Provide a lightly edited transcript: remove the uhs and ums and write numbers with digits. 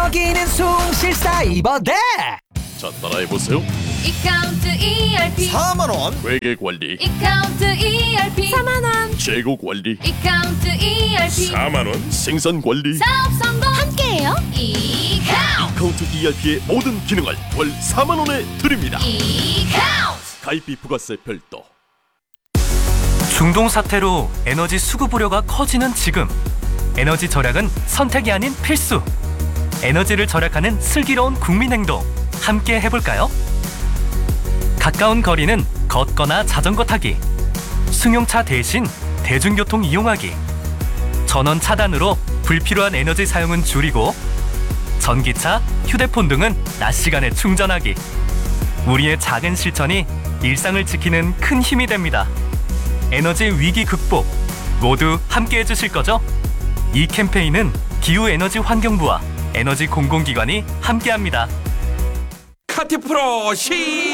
여기는 숭실사이버대. 자, 따라해보세요. 이카운트 ERP 4만원 회계관리, 이카운트 ERP 4만원 재고관리, 이카운트 ERP 4만원, 생산관리. 사업 성공 함께해요 이카운트 카운트 ERP의 모든 기능을 월 4만원에 드립니다. 이카운트 가입비 부가세 별도. 중동 사태로 에너지 수급 우려가 커지는 지금, 에너지 절약은 선택이 아닌 필수. 에너지를 절약하는 슬기로운 국민 행동 함께 해볼까요? 가까운 거리는 걷거나 자전거 타기, 승용차 대신 대중교통 이용하기, 전원 차단으로 불필요한 에너지 사용은 줄이고, 전기차, 휴대폰 등은 낮 시간에 충전하기. 우리의 작은 실천이 일상을 지키는 큰 힘이 됩니다. 에너지 위기 극복 모두 함께 해주실 거죠? 이 캠페인은 기후에너지환경부와 에너지 공공기관이 함께합니다. 카티프로 시